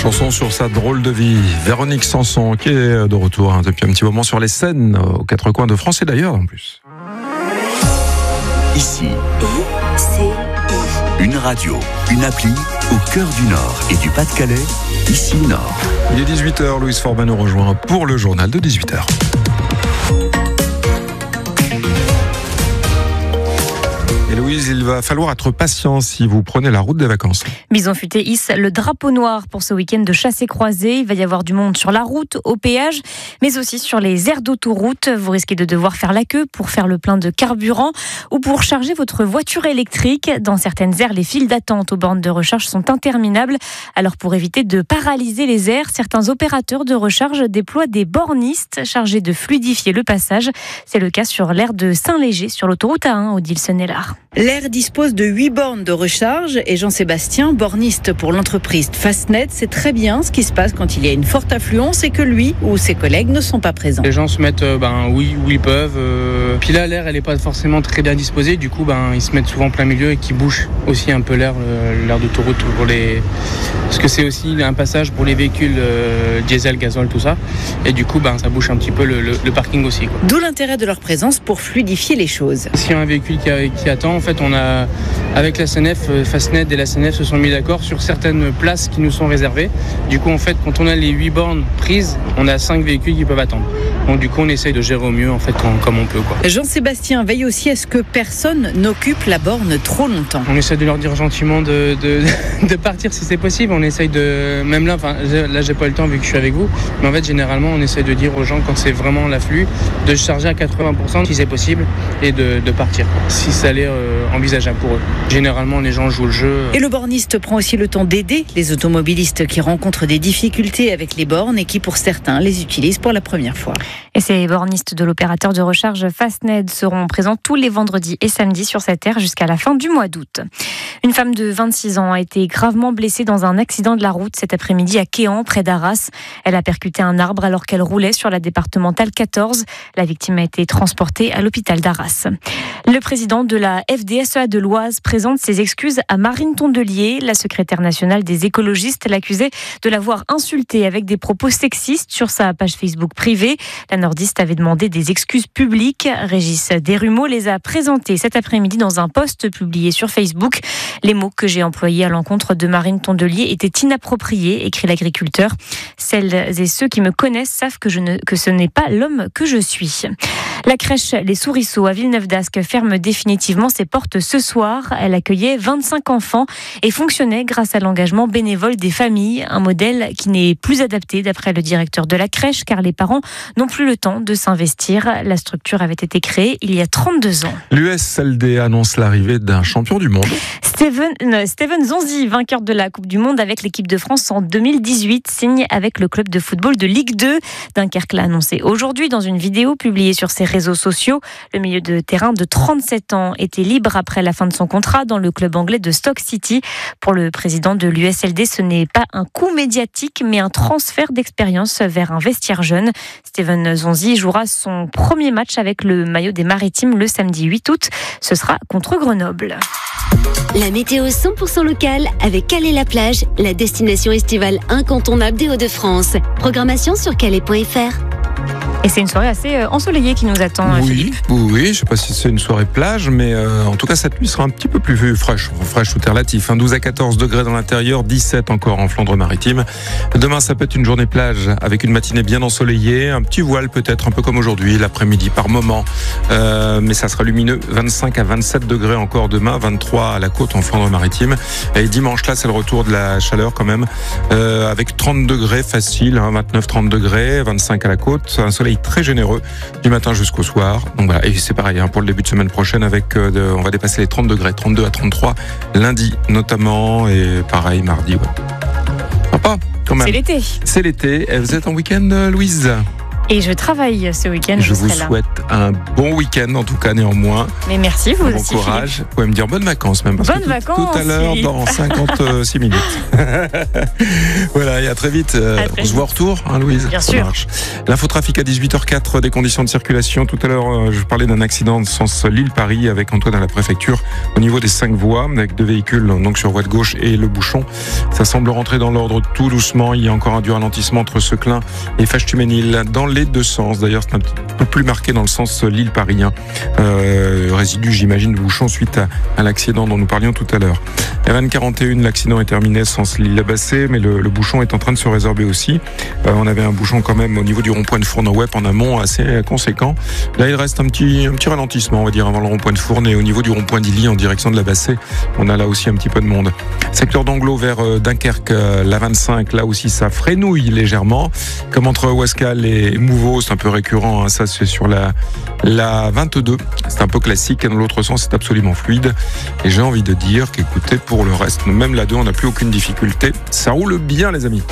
Chanson sur sa drôle de vie. Véronique Sanson qui est de retour depuis un petit moment sur les scènes aux quatre coins de France et d'ailleurs en plus. Ici, une radio, une appli au cœur du Nord et du Pas-de-Calais, ici Nord. Il est 18h, Louise Forban nous rejoint pour le journal de 18h. Et Louise, il va falloir être patient si vous prenez la route des vacances. Bison Futé hisse le drapeau noir pour ce week-end de chassé-croisé. Il va y avoir du monde sur la route, au péage, mais aussi sur les aires d'autoroute. Vous risquez de devoir faire la queue pour faire le plein de carburant ou pour charger votre voiture électrique. Dans certaines aires, les files d'attente aux bornes de recharge sont interminables. Alors pour éviter de paralyser les aires, certains opérateurs de recharge déploient des bornistes chargés de fluidifier le passage. C'est le cas sur l'aire de Saint-Léger, sur l'autoroute A1, Odile-Sennelard. L'aire dispose de 8 bornes de recharge et Jean-Sébastien, borniste pour l'entreprise Fastnet, sait très bien ce qui se passe quand il y a une forte affluence et que lui ou ses collègues ne sont pas présents. Les gens se mettent où ils peuvent. Puis là, l'aire, elle n'est pas forcément très bien disposée. Du coup, ils se mettent souvent en plein milieu et qui bouchent aussi un peu l'aire d'autoroute pour les... Parce que c'est aussi un passage pour les véhicules diesel, gazole, tout ça. Et du coup, ça bouche un petit peu le parking aussi, quoi. D'où l'intérêt de leur présence pour fluidifier les choses. S'il y a un véhicule qui attend, en fait, on a, avec la SNF, Fastnet et la SNF se sont mis d'accord sur certaines places qui nous sont réservées. Du coup, en fait, quand on a les 8 bornes prises, on a 5 véhicules qui peuvent attendre. Donc du coup, on essaye de gérer au mieux, en fait, comme on peut, quoi. Jean-Sébastien veille aussi à ce que personne n'occupe la borne trop longtemps. On essaie de leur dire gentiment de partir si c'est possible. On essaye de... Même là, j'ai pas eu le temps vu que je suis avec vous. Mais en fait, généralement, on essaie de dire aux gens, quand c'est vraiment l'afflux, de se charger à 80% si c'est possible et de partir, si ça allait envisageable pour eux. Généralement, les gens jouent le jeu. Et le borniste prend aussi le temps d'aider les automobilistes qui rencontrent des difficultés avec les bornes et qui, pour certains, les utilisent pour la première fois. Et ces bornistes de l'opérateur de recharge Fastnet seront présents tous les vendredis et samedis sur cette aire jusqu'à la fin du mois d'août. Une femme de 26 ans a été gravement blessée dans un accident de la route cet après-midi à Quéant, près d'Arras. Elle a percuté un arbre alors qu'elle roulait sur la départementale 14. La victime a été transportée à l'hôpital d'Arras. Le président de la FDSEA de l'Oise présente ses excuses à Marine Tondelier. La secrétaire nationale des écologistes l'accusait de l'avoir insultée avec des propos sexistes sur sa page Facebook privée. La nordiste avait demandé des excuses publiques. Régis Desrumeaux les a présentées cet après-midi dans un post publié sur Facebook. Les mots que j'ai employés à l'encontre de Marine Tondelier étaient inappropriés, écrit l'agriculteur. Celles et ceux qui me connaissent savent que ce n'est pas l'homme que je suis. La crèche Les Souriceaux à Villeneuve-d'Ascq ferme définitivement ses portes ce soir. Elle accueillait 25 enfants et fonctionnait grâce à l'engagement bénévole des familles. Un modèle qui n'est plus adapté d'après le directeur de la crèche car les parents n'ont plus le temps de s'investir. La structure avait été créée il y a 32 ans. L'USLD annonce l'arrivée d'un champion du monde. Steven Zonzi, vainqueur de la Coupe du Monde avec l'équipe de France en 2018, signe avec le club de football de Ligue 2. Dunkerque l'a annoncé aujourd'hui dans une vidéo publiée sur ses réseaux sociaux. Le milieu de terrain de 37 ans était libre après la fin de son contrat dans le club anglais de Stoke City. Pour le président de l'USLD, ce n'est pas un coup médiatique, mais un transfert d'expérience vers un vestiaire jeune. Steven Zonzi jouera son premier match avec le maillot des Maritimes le samedi 8 août. Ce sera contre Grenoble. La météo 100% locale avec Calais-la-Plage, la destination estivale incontournable des Hauts-de-France. Programmation sur calais.fr. Et c'est une soirée assez ensoleillée qui nous attend, Philippe. Oui, je ne sais pas si c'est une soirée plage, mais en tout cas, cette nuit sera un petit peu plus fraîche tout est relatif. 12 à 14 degrés dans l'intérieur, 17 encore en Flandre-Maritime. Demain, ça peut être une journée plage avec une matinée bien ensoleillée, un petit voile peut-être, un peu comme aujourd'hui, l'après-midi par moment. Mais ça sera lumineux, 25 à 27 degrés encore demain, 23 à la côte en Flandre-Maritime. Et dimanche, là, c'est le retour de la chaleur quand même, avec 30 degrés facile, 29-30 degrés, 25 à la côte, un soleil très généreux du matin jusqu'au soir. Donc voilà, et c'est pareil pour le début de semaine prochaine avec on va dépasser les 30 degrés, 32 à 33 lundi notamment et pareil mardi. Ouais. Sympa quand même. C'est l'été. C'est l'été. Et vous êtes en week-end, Louise ? Et je travaille ce week-end. Je vous serai là. souhaite un bon week-end, en tout cas, néanmoins. Mais merci, vous Bon aussi. courage. Vous pouvez me dire bonnes vacances, même. Parce Bonnes que vacances, tout à l'heure, Philippe. dans 56 minutes. Voilà, et à très vite. très On se voit au retour, hein, Louise? Bien Ça sûr. marche. L'infotrafic à 18h04, des conditions de circulation. Tout à l'heure, je parlais d'un accident de sens Lille-Paris avec Antoine à la préfecture au niveau des 5 voies, avec 2 véhicules donc sur voie de gauche et le bouchon. Ça semble rentrer dans l'ordre tout doucement. Il y a encore un du ralentissement entre Seclin et Fâche-Tuménil dans les deux sens. D'ailleurs, c'est un petit peu plus marqué dans le sens Lille-Paris. Résidu, j'imagine, de bouchon suite à l'accident dont nous parlions tout à l'heure. RN 41, l'accident est terminé sens Lille-Labassé, mais le bouchon est en train de se résorber aussi. On avait un bouchon quand même au niveau du rond-point de Fournes-Web en amont assez conséquent. Là, il reste un petit ralentissement, on va dire, avant le rond-point de Fournes et au niveau du rond-point d'Illy en direction de Labassé. On a là aussi un petit peu de monde. Secteur d'Anglo vers Dunkerque, la 25, là aussi ça frénouille légèrement. Comme entre Ouascal et Mouveau, c'est un peu récurrent, hein. Ça c'est sur la 22. C'est un peu classique, et dans l'autre sens c'est absolument fluide. Et j'ai envie de dire qu'écoutez, pour le reste, même la 2, on n'a plus aucune difficulté. Ça roule bien, les amis.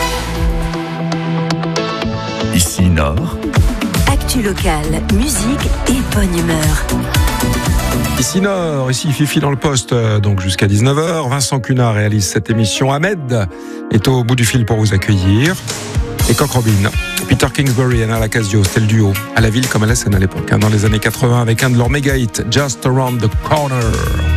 Ici Nord, Actu locale, musique et bonne humeur. Ici Nord, ici Fifi dans le poste, donc jusqu'à 19h. Vincent Cunard réalise cette émission. Ahmed est au bout du fil pour vous accueillir. Et Coq Robin, Peter Kingsbury et Anna Lacasio, c'était le duo à la ville comme à la scène à l'époque, dans les années 80 avec un de leurs méga hits, Just Around the Corner.